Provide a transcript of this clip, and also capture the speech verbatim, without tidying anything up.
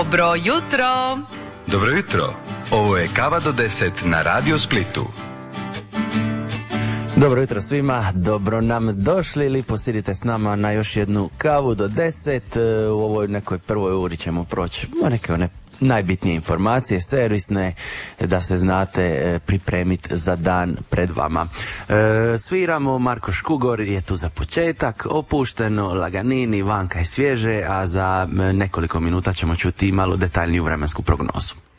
Dobro jutro. Dobro jutro. Ovo je Kava do deset na Radio Splitu. Dobro jutro svima, dobro nam došli ili posjedite s nama na još jednu kavu do deset. U ovoj nekoj prvoj uri ćemo proći neke one najbitnije informacije, servisne, da se znate pripremiti za dan pred vama. E, sviramo, Marko Škugor je tu za početak, Opušteno, Laganini, Vanka je svježe, a za nekoliko minuta ćemo čuti malo detaljniju vremensku prognozu.